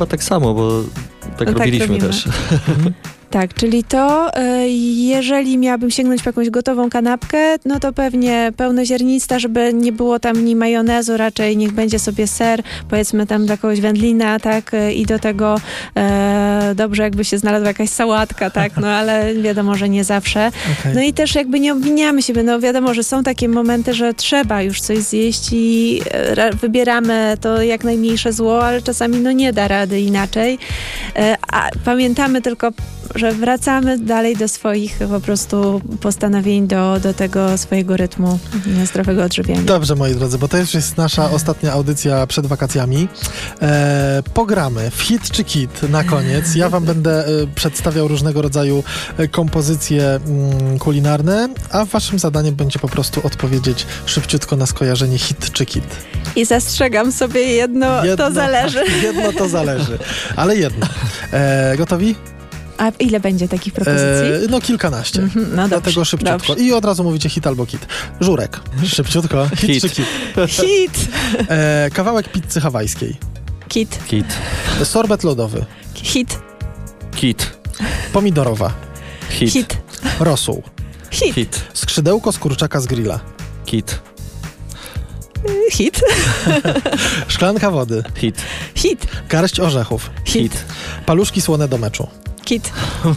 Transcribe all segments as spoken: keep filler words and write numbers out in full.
chyba tak samo, bo tak no robiliśmy tak też. Tak, czyli to, jeżeli miałabym sięgnąć po jakąś gotową kanapkę, no to pewnie pełnoziarnista, żeby nie było tam ni majonezu, raczej niech będzie sobie ser, powiedzmy tam jakąś wędlina, tak, i do tego e, dobrze jakby się znalazła jakaś sałatka, tak, no ale wiadomo, że nie zawsze. Okay. No i też jakby nie obwiniamy siebie, no wiadomo, że są takie momenty, że trzeba już coś zjeść i e, wybieramy to jak najmniejsze zło, ale czasami no nie da rady inaczej. E, a pamiętamy tylko, że wracamy dalej do swoich po prostu postanowień, do, do tego swojego rytmu zdrowego odżywiania. Dobrze, moi drodzy, bo to już jest nasza ostatnia audycja przed wakacjami. E, pogramy w hit czy kit na koniec. Ja wam będę e, przedstawiał różnego rodzaju e, kompozycje mm, kulinarne, a waszym zadaniem będzie po prostu odpowiedzieć szybciutko na skojarzenie hit czy kit. I zastrzegam sobie jedno, jedno to zależy. Jedno to zależy, ale jedno. E, gotowi? A ile będzie takich propozycji? E, no kilkanaście. Mm-hmm, no dobrze, Dlatego szybciutko. Dobrze. I od razu mówicie hit albo kit. Żurek. Szybciutko. Hit, hit. czy kit? Hit. E, kawałek pizzy hawajskiej. Kit. Kit. Sorbet lodowy. Hit. Kit. Pomidorowa. Hit. Hit. Rosół. Hit. Hit. Skrzydełko z kurczaka z grilla. Kit. Hit. Szklanka wody. Hit. Hit. Garść orzechów. Hit. Paluszki słone do meczu. Kit.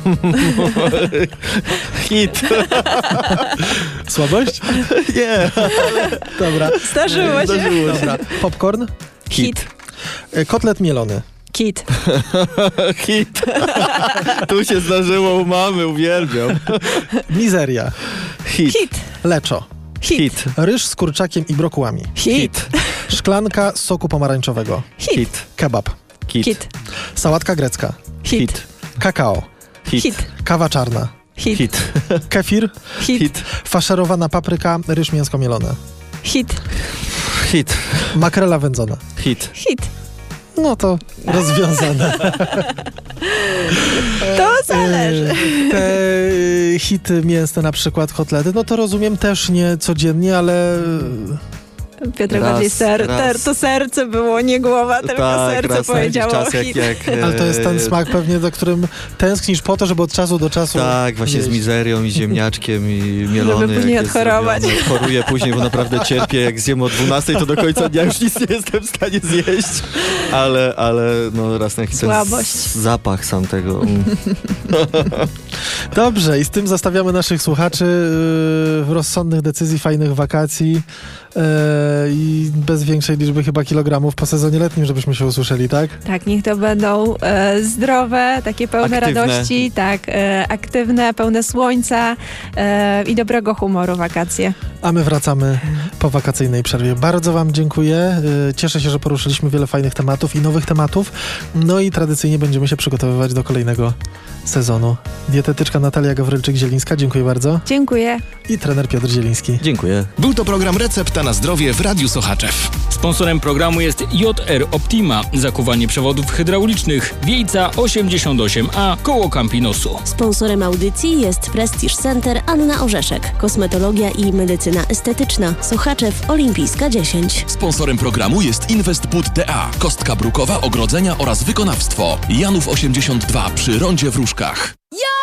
Hit. Słabość? Nie. Dobra. Zdarzyło się. Zdarzyło się. Dobra. Popcorn? Hit. Kotlet mielony. Kit. Hit. Tu się zdarzyło u mamy, uwielbiam. Mizeria. Hit. Hit. Leczo. Hit. Hit. Ryż z kurczakiem i brokułami. Hit. Szklanka soku pomarańczowego. Hit. Kebab. Hit. Hit. Sałatka grecka. Hit. Kakao. Hit. Hit. Kawa czarna. Hit. Hit. Kefir. Hit. Hit. Faszerowana papryka, ryż mięsko mielone. Hit. Hit. Makrela wędzona. Hit. Hit. No to rozwiązane. To zależy. Te hity mięsne, na przykład kotlety, no to rozumiem też nie codziennie, ale... Piotrek Raz, bardziej ser, raz. ter, to serce było, nie głowa, tylko tak, serce raz powiedziało czas, jak, hit. jak, Ale to jest ten smak pewnie, za którym tęsknisz po to, żeby od czasu do czasu... Tak, właśnie jeść. z mizerią i ziemniaczkiem i mielony. Żeby później jak jest odchorować. zrobiony. Choruję później, bo naprawdę cierpię. Jak zjem o dwunastej, to do końca dnia już nic nie jestem w stanie zjeść. Ale, ale no raz na jakiś Słabość. zapach sam tego. Mm. Dobrze, i z tym zostawiamy naszych słuchaczy w rozsądnych decyzji, fajnych wakacji yy, i bez większej liczby chyba kilogramów po sezonie letnim, żebyśmy się usłyszeli, tak? Tak, niech to będą e, zdrowe, takie pełne Aktywne. radości, tak, e, aktywne, pełne słońca e, i dobrego humoru wakacje. A my wracamy po wakacyjnej przerwie. Bardzo wam dziękuję. Yy, cieszę się, że poruszyliśmy wiele fajnych tematów i nowych tematów. No i tradycyjnie będziemy się przygotowywać do kolejnego sezonu. Dietetyczka Natalia Gawrylczyk-Zielińska, dziękuję bardzo. Dziękuję. I trener Piotr Zieliński. Dziękuję. Był to program Recepta na zdrowie w Radiu Sochaczew. Sponsorem programu jest J R Optima, zakuwanie przewodów hydraulicznych, Wiejca osiemdziesiąt osiem A, koło Campinosu. Sponsorem audycji jest Prestige Center Anna Orzeszek, kosmetologia i medycyna estetyczna, Sochaczew Olimpijska dziesięć. Sponsorem programu jest Investput D A, kostka brukowa, ogrodzenia oraz wykonawstwo. Janów osiemdziesiąt dwa przy rondzie w Różkach.